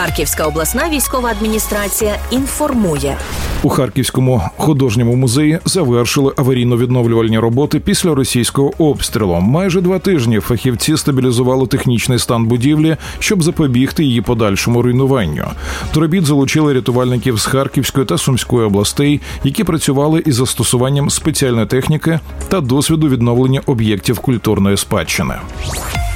Харківська обласна військова адміністрація інформує. У Харківському художньому музеї завершили аварійно-відновлювальні роботи після російського обстрілу. Майже 2 тижні фахівці стабілізували технічний стан будівлі, щоб запобігти її подальшому руйнуванню. До робіт залучили рятувальників з Харківської та Сумської областей, які працювали із застосуванням спеціальної техніки та досвіду відновлення об'єктів культурної спадщини.